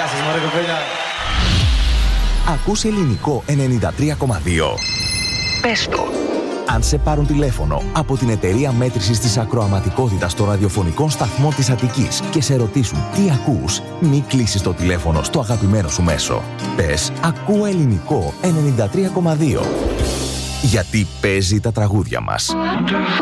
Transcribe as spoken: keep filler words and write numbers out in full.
Γεια σας, μωρέ κοπέλια. Ακούς Ελληνικό ενενήντα τρία κόμμα δύο. Πες το. Αν σε πάρουν τηλέφωνο από την εταιρεία μέτρησης της ακροαματικότητας των ραδιοφωνικών σταθμών της Αττικής και σε ρωτήσουν τι ακούς, μη κλείσεις το τηλέφωνο στο αγαπημένο σου μέσο. Πες «Ακούω Ελληνικό ενενήντα τρία κόμμα δύο». Γιατί παίζει τα τραγούδια μας.